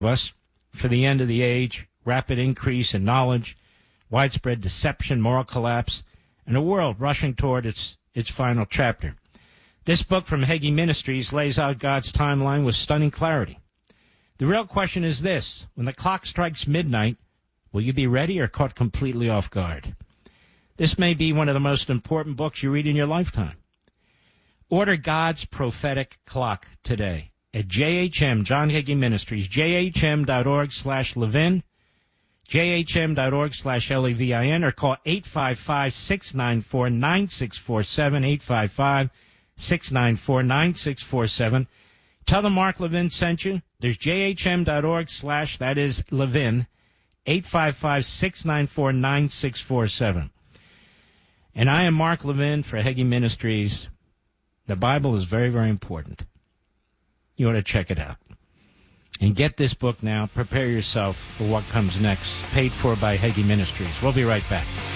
us for the end of the age, rapid increase in knowledge, widespread deception, moral collapse, and a world rushing toward its final chapter. This book from Hagee Ministries lays out God's timeline with stunning clarity. The real question is this: when the clock strikes midnight, will you be ready or caught completely off guard? This may be one of the most important books you read in your lifetime. Order God's prophetic clock today at JHM, John Hagee Ministries, jhm.org/Levin, jhm.org/LEVIN, or call 855-694-9647, 855-694-9647. Tell them Mark Levin sent you. There's jhm.org/ that is Levin, 855-694-9647. And I am Mark Levin for Hagee Ministries. The Bible is very, very important. You ought to check it out. And get this book now. Prepare yourself for what comes next. Paid for by Hagee Ministries. We'll be right back.